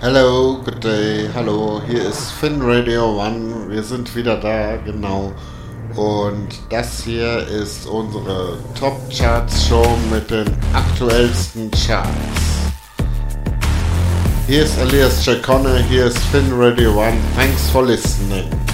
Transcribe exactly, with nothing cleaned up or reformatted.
Hello, good day, hallo, hier ist Finn Radio One, wir sind wieder da, genau. Und das hier ist unsere Top Charts Show mit den aktuellsten Charts. Hier ist Elias Jacone, hier ist Finn Radio One, thanks for listening.